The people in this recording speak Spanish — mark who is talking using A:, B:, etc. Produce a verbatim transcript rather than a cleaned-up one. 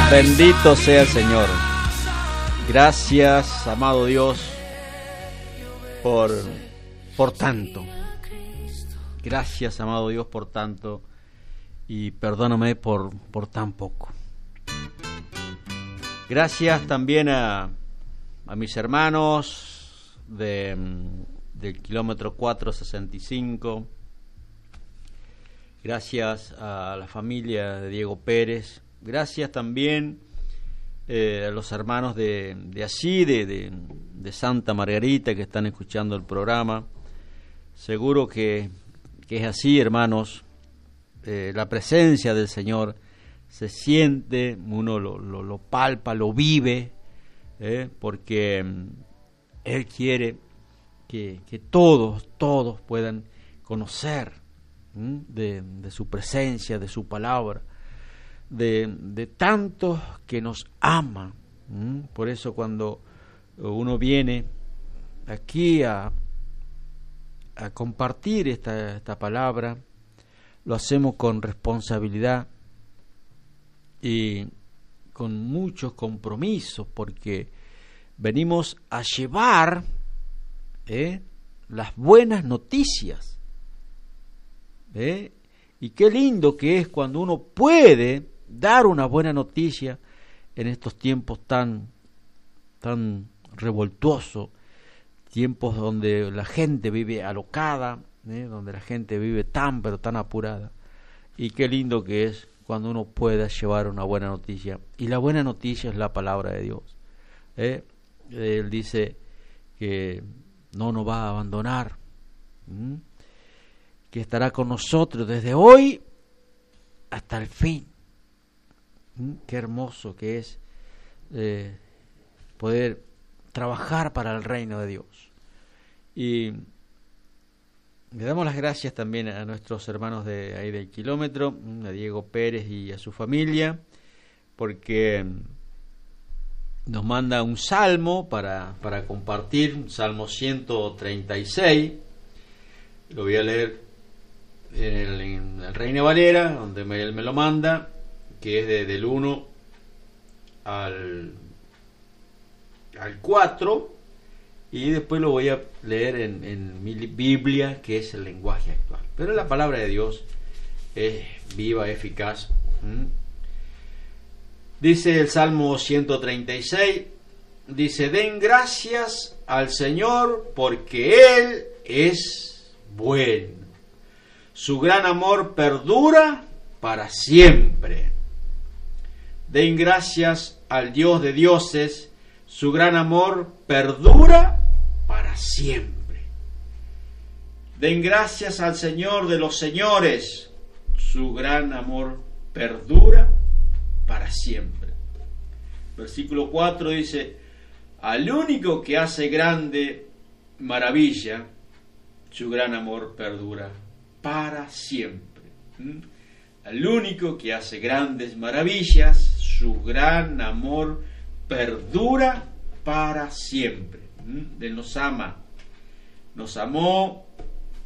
A: Bendito sea el Señor. Gracias, amado Dios, por, por tanto. Gracias, amado Dios, por tanto. Y perdóname por, por tan poco. Gracias también a, a mis hermanos de, del kilómetro cuatrocientos sesenta y cinco. Gracias a la familia de Diego Pérez. Gracias también eh, a los hermanos de, de allí, de, de, de Santa Margarita, que están escuchando el programa. Seguro que, que es así, hermanos. Eh, la presencia del Señor se siente, uno lo, lo, lo palpa, lo vive, eh, porque Él quiere que, que todos, todos puedan conocer ¿m? de, de su presencia, de su palabra, de, de tantos que nos ama. ¿m? Por eso cuando uno viene aquí a, a compartir esta, esta palabra, lo hacemos con responsabilidad y con muchos compromisos, porque venimos a llevar ¿eh? las buenas noticias. ¿eh? Y qué lindo que es cuando uno puede dar una buena noticia en estos tiempos tan, tan revoltuosos, tiempos donde la gente vive alocada, ¿eh? donde la gente vive tan pero tan apurada. Y qué lindo que es cuando uno pueda llevar una buena noticia. Y la buena noticia es la palabra de Dios. ¿eh? Él dice que no nos va a abandonar, ¿m? que estará con nosotros desde hoy hasta el fin. ¿m? Qué hermoso que es eh, poder trabajar para el reino de Dios. Y le damos las gracias también a nuestros hermanos de ahí del kilómetro, a Diego Pérez y a su familia, porque nos manda un salmo para, para compartir, un salmo ciento treinta y seis. Lo voy a leer en el, en el Reina Valera, donde me, él me lo manda, que es de, del uno al, al cuatro. Y después lo voy a leer en, en mi Biblia, que es el lenguaje actual. Pero la palabra de Dios es viva, eficaz. ¿Mm? Dice el Salmo ciento treinta y seis, dice: den gracias al Señor porque Él es bueno. Su gran amor perdura para siempre. Den gracias al Dios de dioses. Su gran amor perdura para siempre. Den gracias al Señor de los señores. Su gran amor perdura para siempre. Versículo cuatro dice: al único que hace grande maravilla, su gran amor perdura para siempre. ¿Mm? Al único que hace grandes maravillas, su gran amor perdura para siempre. ¿Mm? Él nos ama. Nos amó